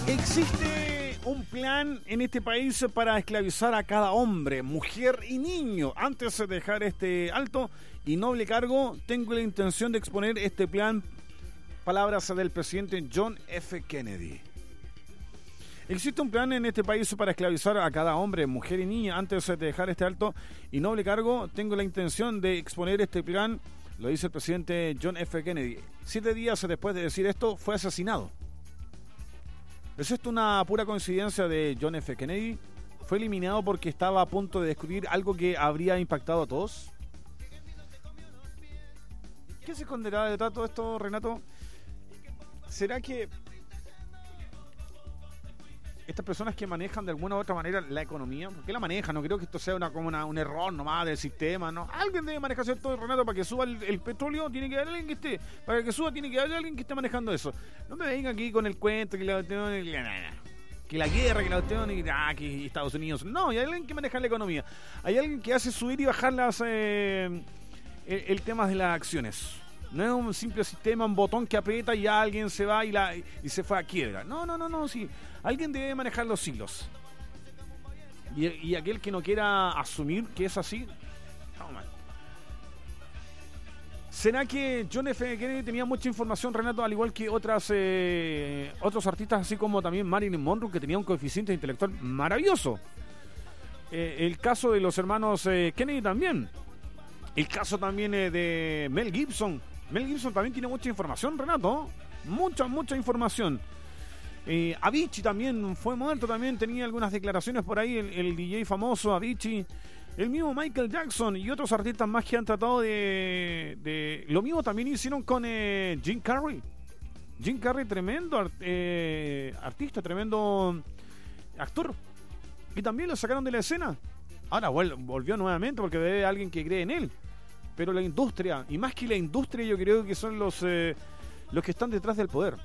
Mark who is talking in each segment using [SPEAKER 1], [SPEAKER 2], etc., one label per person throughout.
[SPEAKER 1] Existe un plan en este país para esclavizar a cada hombre, mujer y niño. Antes de dejar este alto y noble cargo, tengo la intención de exponer este plan. Palabras del presidente John F. Kennedy. Existe un plan en este país para esclavizar a cada hombre, mujer y niña. Antes de dejar este alto y noble cargo, tengo la intención de exponer este plan. Lo dice el presidente John F. Kennedy. 7 días después de decir esto, fue asesinado. ¿Es esto una pura coincidencia de John F. Kennedy? ¿Fue eliminado porque estaba a punto de descubrir algo que habría impactado a todos? ¿Qué se esconderá detrás de todo esto, Renato? ¿Será que estas personas que manejan de alguna u otra manera la economía, ¿por qué la manejan? No creo que esto sea un error nomás del sistema, ¿no? Alguien debe manejar esto, Renato. Para que suba el petróleo tiene que haber alguien que esté, para que suba tiene que haber alguien que esté manejando eso. No me vengan aquí con el cuento que la que la guerra, que la que Estados Unidos. No, hay alguien que maneja la economía. Hay alguien que hace subir y bajar el tema de las acciones. No es un simple sistema, un botón que aprieta y ya alguien se va y se fue a quiebra. No, sí. Alguien debe manejar los hilos. Y aquel que no quiera asumir que es así, no, man. ¿Será que John F. Kennedy tenía mucha información, Renato, al igual que otros artistas, así como también Marilyn Monroe, que tenía un coeficiente intelectual maravilloso? El caso de los hermanos Kennedy también. El caso también de Mel Gibson. Mel Gibson también tiene mucha información, Renato. Mucha información. Avicii también fue muerto, también tenía algunas declaraciones por ahí, el DJ famoso Avicii. El mismo Michael Jackson y otros artistas más que han tratado de... Lo mismo también hicieron con Jim Carrey. Jim Carrey, tremendo artista, tremendo actor. Y también lo sacaron de la escena. Ahora volvió nuevamente porque debe alguien que cree en él. Pero la industria, y más que la industria, yo creo que son los que están detrás del poder.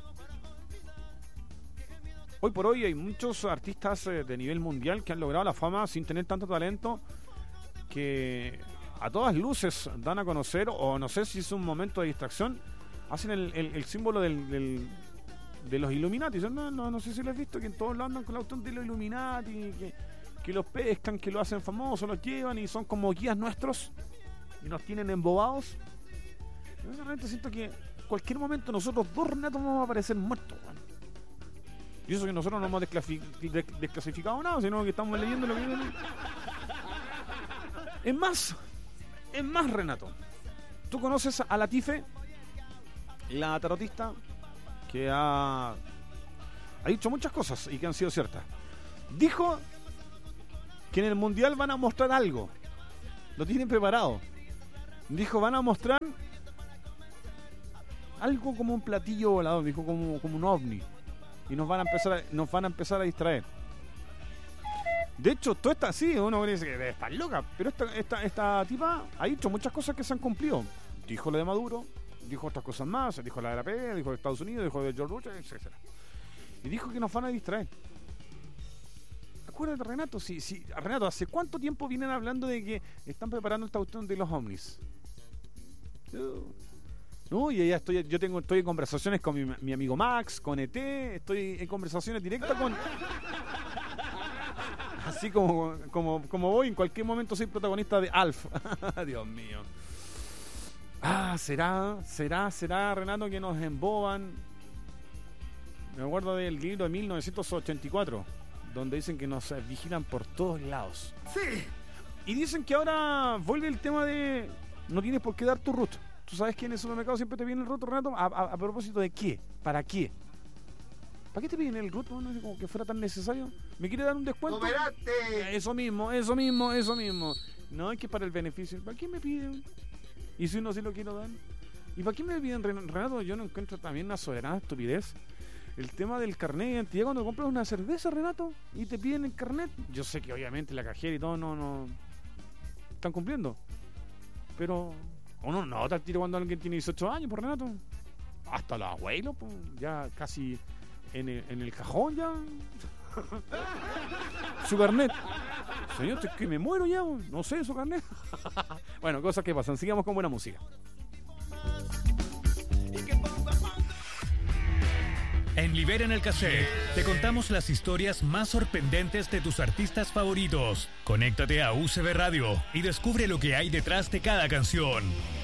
[SPEAKER 1] Hoy por hoy hay muchos artistas de nivel mundial que han logrado la fama sin tener tanto talento, que a todas luces dan a conocer, o no sé si es un momento de distracción, hacen el símbolo de los Illuminati. No sé si lo has visto, que en todos lados andan con la cuestión de los Illuminati, que los pescan, que lo hacen famosos, los llevan y son como guías nuestros y nos tienen embobados. Yo realmente siento que en cualquier momento nosotros dos, Renato, vamos a aparecer muertos, man. Y eso que nosotros no hemos desclasificado nada, sino que estamos leyendo lo que viene. Es más, Renato, ¿tú conoces a Latife, la tarotista, que ha dicho muchas cosas y que han sido ciertas? Dijo que en el Mundial van a mostrar algo. Lo tienen preparado. Dijo, van a mostrar algo como un platillo volador. Dijo, como un ovni. Y nos van a empezar a distraer. De hecho, todo está así. Uno dice que está loca. Pero esta tipa ha dicho muchas cosas que se han cumplido. Dijo lo de Maduro. Dijo otras cosas más. Dijo la de la PDI. Dijo de Estados Unidos. Dijo de George Bush, etc. Y dijo que nos van a distraer. Acuérdate, Renato, Renato, ¿hace cuánto tiempo vienen hablando de que están preparando esta cuestión de los ovnis? No, y ya estoy en conversaciones con mi amigo Max, con ET, estoy en conversaciones directas con... Así como voy, en cualquier momento soy protagonista de Alf. Dios mío. ¿Será, Renato, que nos emboban? Me acuerdo del libro de 1984, donde dicen que nos vigilan por todos lados.
[SPEAKER 2] Sí.
[SPEAKER 1] Y dicen que ahora vuelve el tema de no tienes por qué dar tu root. ¿Tú sabes que en el supermercado siempre te viene el root, Renato? ¿A propósito de qué? ¿Para qué? ¿Para qué te piden el root? No sé, como que fuera tan necesario. ¿Me quiere dar un descuento?
[SPEAKER 2] ¡Cooperaste!
[SPEAKER 1] Eso mismo. No, es que para el beneficio. ¿Para qué me piden? ¿Y si uno sí lo quiero dar? ¿Y para qué me piden, Renato? Yo no encuentro también una soberana estupidez el tema del carnet de identidad cuando compras una cerveza, Renato, y te piden el carnet. Yo sé que obviamente la cajera y todo no están cumpliendo, pero uno no nota el tiro cuando alguien tiene 18 años, por Renato. Hasta los abuelos, pues, ya casi en el cajón ya. Su carnet. Señor, es que me muero ya, no sé, su carnet. Bueno, cosas que pasan. Sigamos con buena música.
[SPEAKER 2] En Liberen el Cassette te contamos las historias más sorprendentes de tus artistas favoritos. Conéctate a UCB Radio y descubre lo que hay detrás de cada canción.